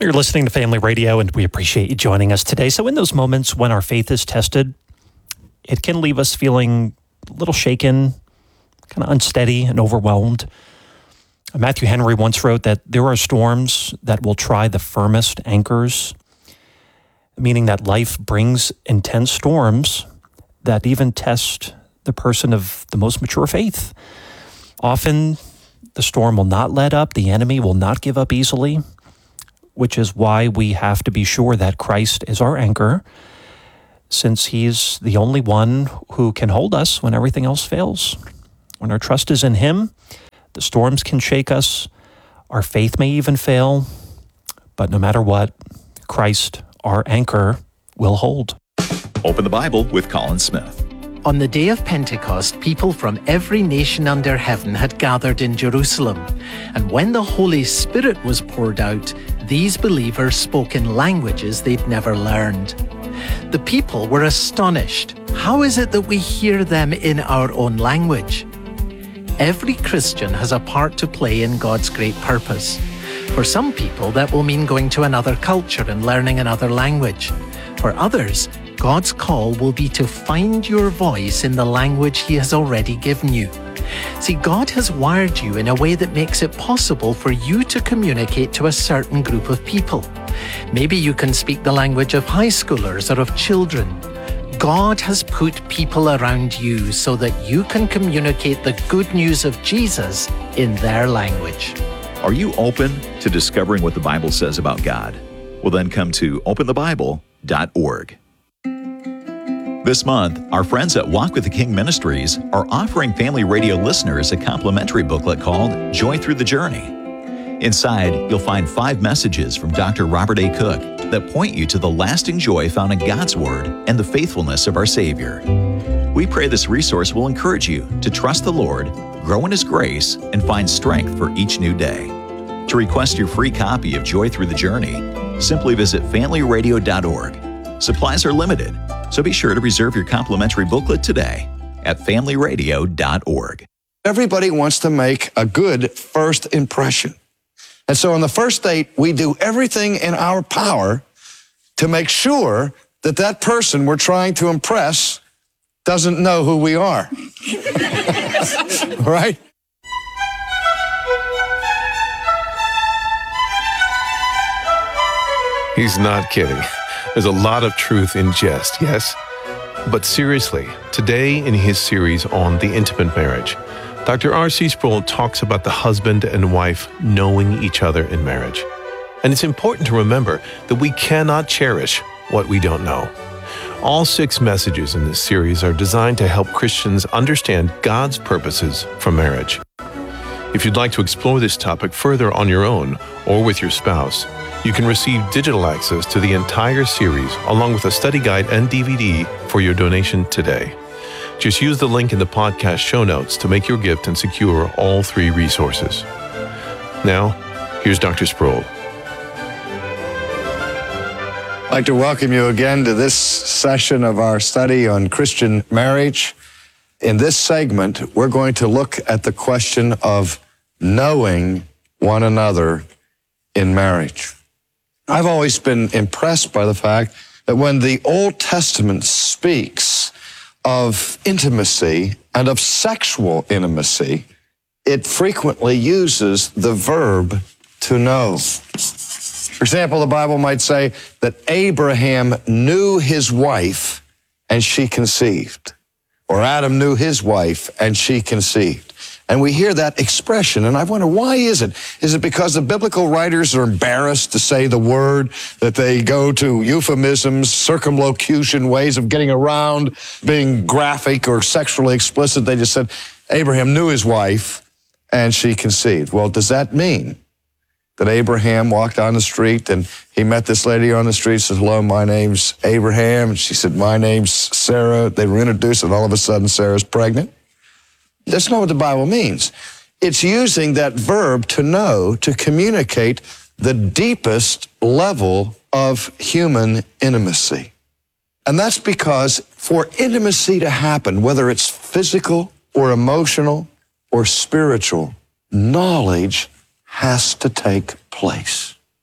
You're listening to Family Radio, and we appreciate you joining us today. So in those moments when our faith is tested, it can leave us feeling a little shaken, kind of unsteady and overwhelmed. Matthew Henry once wrote that there are storms that will try the firmest anchors, meaning that life brings intense storms that even test the person of the most mature faith. Often, the storm will not let up. The enemy will not give up easily, which is why we have to be sure that Christ is our anchor, since he's the only one who can hold us when everything else fails. When our trust is in him, the storms can shake us. Our faith may even fail, but no matter what, Christ, our anchor, will hold. Open the Bible with Colin Smith. On the day of Pentecost, people from every nation under heaven had gathered in Jerusalem. And when the Holy Spirit was poured out, these believers spoke in languages they'd never learned. The people were astonished. How is it that we hear them in our own language? Every Christian has a part to play in God's great purpose. For some people, that will mean going to another culture and learning another language. For others, God's call will be to find your voice in the language He has already given you. See, God has wired you in a way that makes it possible for you to communicate to a certain group of people. Maybe you can speak the language of high schoolers or of children. God has put people around you so that you can communicate the good news of Jesus in their language. Are you open to discovering what the Bible says about God? Well, then come to openthebible.org. This month, our friends at Walk with the King Ministries are offering Family Radio listeners a complimentary booklet called Joy Through the Journey. Inside, you'll find 5 messages from Dr. Robert A. Cook that point you to the lasting joy found in God's Word and the faithfulness of our Savior. We pray this resource will encourage you to trust the Lord, grow in His grace, and find strength for each new day. To request your free copy of Joy Through the Journey, simply visit familyradio.org. Supplies are limited, so be sure to reserve your complimentary booklet today at familyradio.org. Everybody wants to make a good first impression. And so on the first date, we do everything in our power to make sure that that person we're trying to impress doesn't know who we are. Right? He's not kidding. There's a lot of truth in jest, yes? But seriously, today in his series on the intimate marriage, Dr. R.C. Sproul talks about the husband and wife knowing each other in marriage. And it's important to remember that we cannot cherish what we don't know. All 6 messages in this series are designed to help Christians understand God's purposes for marriage. If you'd like to explore this topic further on your own or with your spouse, you can receive digital access to the entire series along with a study guide and DVD for your donation today. Just use the link in the podcast show notes to make your gift and secure all 3 resources. Now, here's Dr. Sproul. I'd like to welcome you again to this session of our study on Christian marriage. In this segment, we're going to look at the question of knowing one another in marriage. I've always been impressed by the fact that when the Old Testament speaks of intimacy and of sexual intimacy, it frequently uses the verb to know. For example, the Bible might say that Abraham knew his wife and she conceived, or Adam knew his wife and she conceived. And we hear that expression, and I wonder, why is it? Is it because the biblical writers are embarrassed to say the word, that they go to euphemisms, circumlocution, ways of getting around being graphic or sexually explicit? They just said, Abraham knew his wife, and she conceived. Well, does that mean that Abraham walked down the street, and he met this lady on the street, said, hello, my name's Abraham, and she said, my name's Sarah. They were introduced, and all of a sudden, Sarah's pregnant? That's not what the Bible means. It's using that verb to know to communicate the deepest level of human intimacy. And that's because for intimacy to happen, whether it's physical or emotional or spiritual, knowledge has to take place.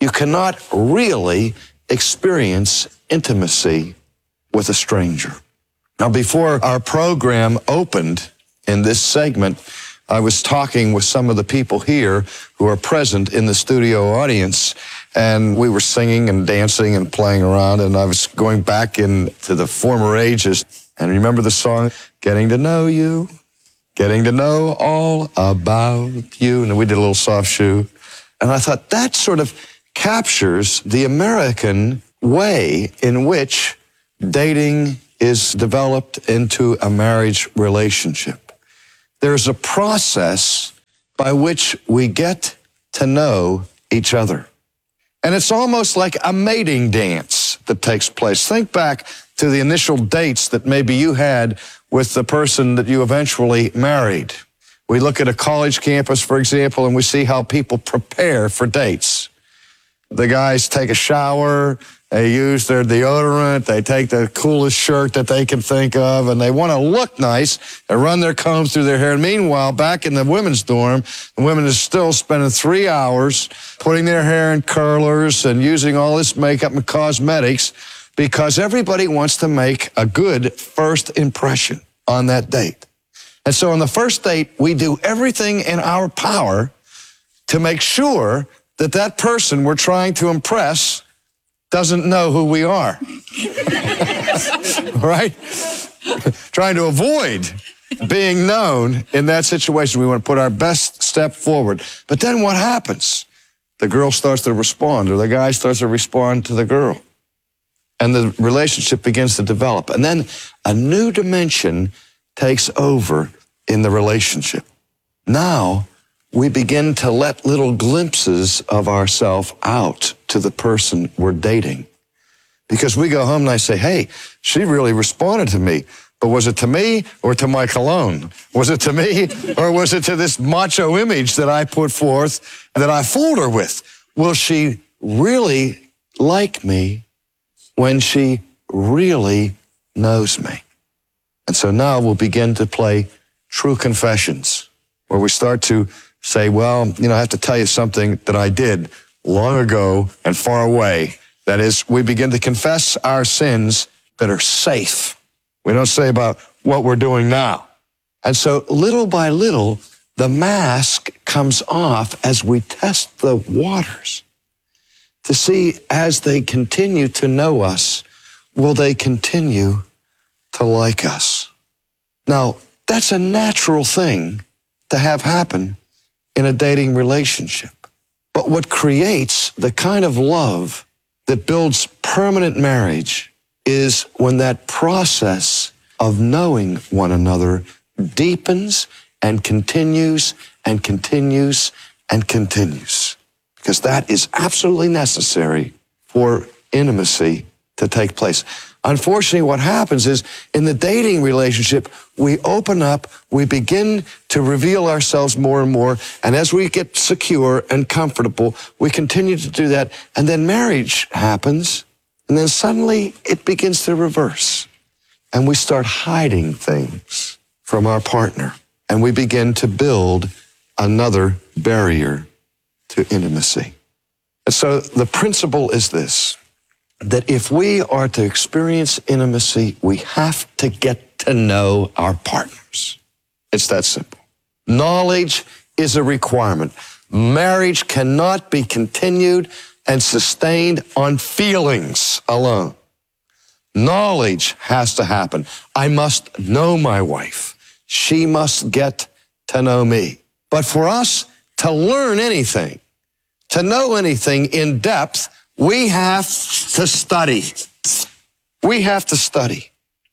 you cannot really experience intimacy with a stranger. Now, before our program opened in this segment, I was talking with some of the people here who are present in the studio audience, and we were singing and dancing and playing around, and I was going back into the former ages. And remember the song, Getting to Know You, Getting to Know All About You, and we did a little soft shoe. And I thought that sort of captures the American way in which dating is developed into a marriage relationship. There's a process by which we get to know each other. And it's almost like a mating dance that takes place. Think back to the initial dates that maybe you had with the person that you eventually married. We look at a college campus, for example, and we see how people prepare for dates. The guys take a shower, they use their deodorant, they take the coolest shirt that they can think of, and they want to look nice. They run their combs through their hair. And meanwhile, back in the women's dorm, the women are still spending 3 hours putting their hair in curlers and using all this makeup and cosmetics because everybody wants to make a good first impression on that date. And so on the first date, we do everything in our power to make sure that that person we're trying to impress doesn't know who we are. Right? Trying to avoid being known in that situation. We want to put our best step forward. But then what happens? The girl starts to respond, or the guy starts to respond to the girl. And the relationship begins to develop. And then a new dimension takes over in the relationship. Now, we begin to let little glimpses of ourselves out to the person we're dating. Because we go home and I say, hey, she really responded to me. But was it to me or to my cologne? Was it to me or was it to this macho image that I put forth that I fooled her with? Will she really like me when she really knows me? And so now we'll begin to play true confessions, where we start to say, well, I have to tell you something that I did long ago and far away. That is, we begin to confess our sins that are safe. We don't say about what we're doing now. And so little by little, the mask comes off as we test the waters to see, as they continue to know us, will they continue to like us? Now, that's a natural thing to have happen in a dating relationship. But what creates the kind of love that builds permanent marriage is when that process of knowing one another deepens and continues and continues and continues. Because that is absolutely necessary for intimacy to take place. Unfortunately, what happens is in the dating relationship, we open up, we begin to reveal ourselves more and more, and as we get secure and comfortable, we continue to do that, and then marriage happens, and then suddenly it begins to reverse, and we start hiding things from our partner, and we begin to build another barrier to intimacy. And so the principle is this, that if we are to experience intimacy, we have to get to know our partners. It's that simple. Knowledge is a requirement. Marriage cannot be continued and sustained on feelings alone. Knowledge has to happen. I must know my wife. She must get to know me. But for us to learn anything, to know anything in depth, we have to study. We have to study.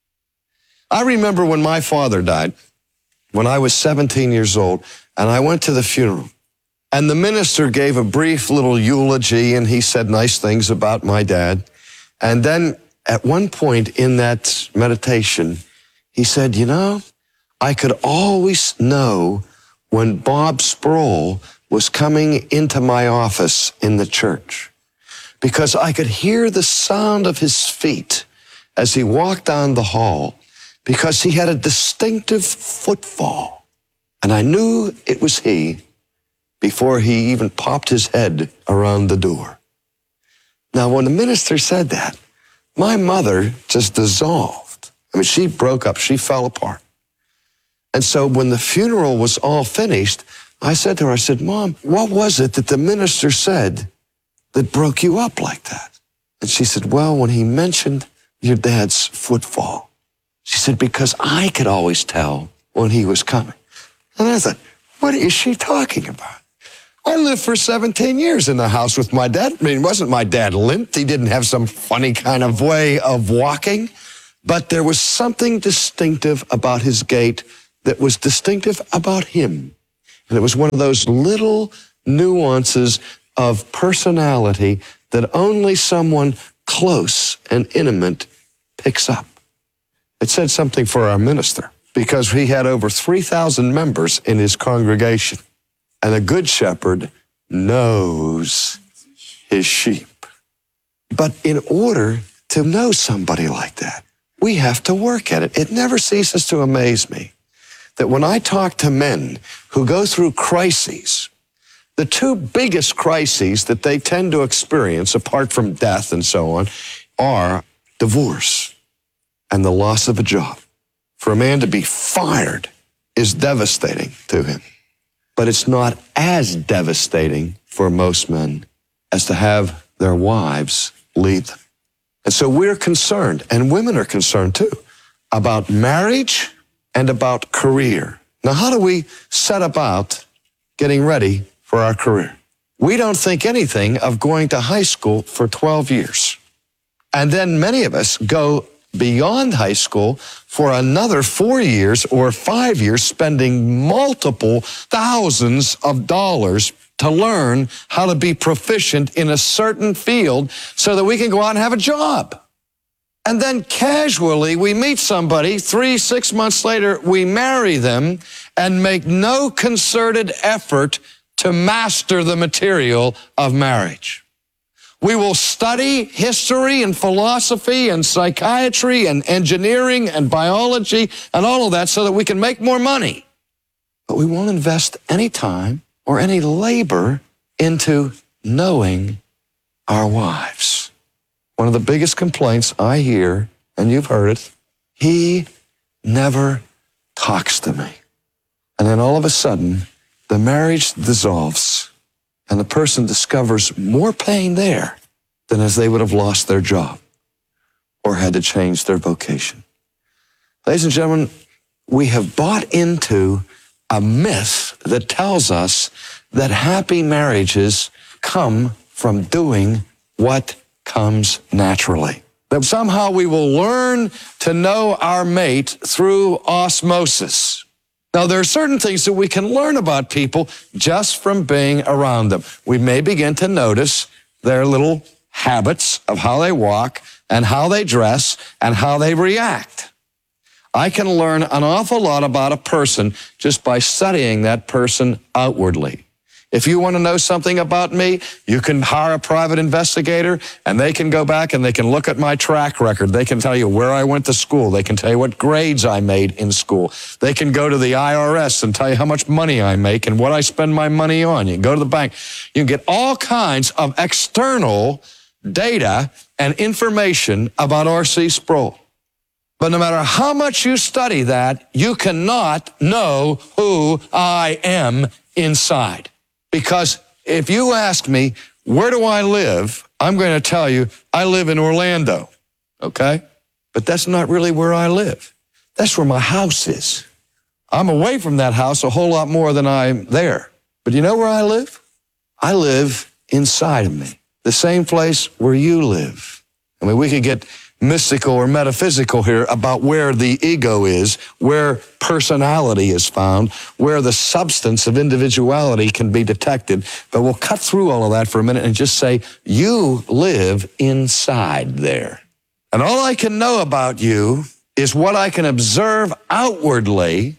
I remember when my father died, when I was 17 years old, and I went to the funeral. And the minister gave a brief little eulogy, and he said nice things about my dad. And then at one point in that meditation, he said, I could always know when Bob Sproul was coming into my office in the church, because I could hear the sound of his feet as he walked down the hall, because he had a distinctive footfall. And I knew it was he before he even popped his head around the door. Now, when the minister said that, my mother just dissolved. I mean, she broke up. She fell apart. And so when the funeral was all finished, I said to her, I said, Mom, what was it that the minister said that broke you up like that? And she said, well, when he mentioned your dad's footfall, she said, because I could always tell when he was coming. And I thought, what is she talking about? I lived for 17 years in the house with my dad. I mean, wasn't my dad limped? He didn't have some funny kind of way of walking. But there was something distinctive about his gait that was distinctive about him. And it was one of those little nuances of personality that only someone close and intimate picks up. It said something for our minister, because he had over 3,000 members in his congregation. And a good shepherd knows his sheep. But in order to know somebody like that, we have to work at it. It never ceases to amaze me that when I talk to men who go through crises, the two biggest crises that they tend to experience, apart from death and so on, are divorce and the loss of a job. For a man to be fired is devastating to him. But it's not as devastating for most men as to have their wives leave them. And so we're concerned, and women are concerned too, about marriage and about career. Now, how do we set about getting ready for our career? We don't think anything of going to high school for 12 years. And then many of us go beyond high school for another 4 years or 5 years, spending multiple thousands of dollars to learn how to be proficient in a certain field so that we can go out and have a job. And then casually we meet somebody, 3-6 months later, we marry them and make no concerted effort to master the material of marriage. We will study history and philosophy and psychiatry and engineering and biology and all of that so that we can make more money. But we won't invest any time or any labor into knowing our wives. One of the biggest complaints I hear, and you've heard it, he never talks to me. And then all of a sudden, the marriage dissolves. And the person discovers more pain there than as they would have lost their job or had to change their vocation. Ladies and gentlemen, we have bought into a myth that tells us that happy marriages come from doing what comes naturally. That somehow we will learn to know our mate through osmosis. Now, there are certain things that we can learn about people just from being around them. We may begin to notice their little habits of how they walk and how they dress and how they react. I can learn an awful lot about a person just by studying that person outwardly. If you want to know something about me, you can hire a private investigator and they can go back and they can look at my track record. They can tell you where I went to school. They can tell you what grades I made in school. They can go to the IRS and tell you how much money I make and what I spend my money on. You can go to the bank. You can get all kinds of external data and information about R.C. Sproul. But no matter how much you study that, you cannot know who I am inside. Because if you ask me, where do I live? I'm going to tell you, I live in Orlando, okay? But that's not really where I live. That's where my house is. I'm away from that house a whole lot more than I'm there. But you know where I live? I live inside of me, the same place where you live. I mean, we could get mystical or metaphysical here about where the ego is, where personality is found, where the substance of individuality can be detected. But we'll cut through all of that for a minute and just say, you live inside there. And all I can know about you is what I can observe outwardly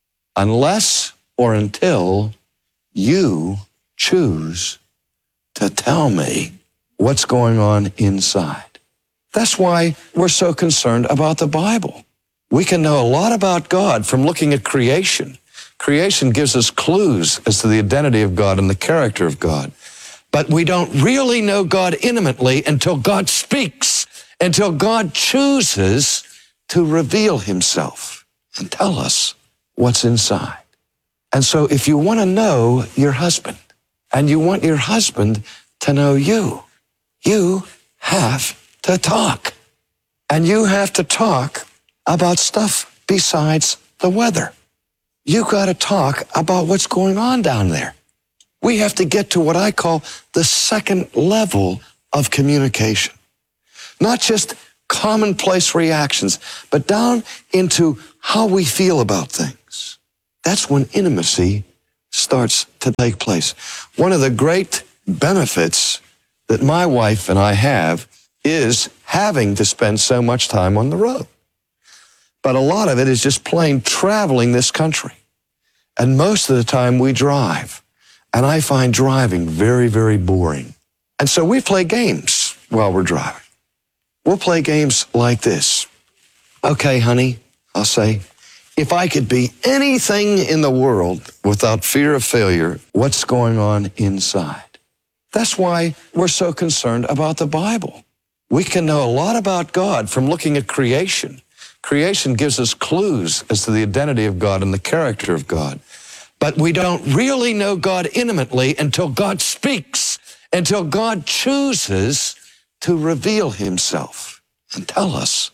unless or until you choose to tell me what's going on inside. That's why we're so concerned about the Bible. We can know a lot about God from looking at creation. Creation gives us clues as to the identity of God and the character of God. But we don't really know God intimately until God speaks, until God chooses to reveal himself and tell us what's inside. And so if you want to know your husband and you want your husband to know you, you have to talk. And you have to talk about stuff besides the weather. You got to talk about what's going on down there. We have to get to what I call the second level of communication. Not just commonplace reactions, but down into how we feel about things. That's when intimacy starts to take place. One of the great benefits that my wife and I have is having to spend so much time on the road. But a lot of it is just plain traveling this country. And most of the time we drive. And I find driving very, very boring. And so we play games while we're driving. We'll play games like this. Okay, honey, I'll say, if I could be anything in the world without fear of failure, what's going on inside? That's why we're so concerned about the Bible. We can know a lot about God from looking at creation. Creation gives us clues as to the identity of God and the character of God. But we don't really know God intimately until God speaks, until God chooses to reveal himself and tell us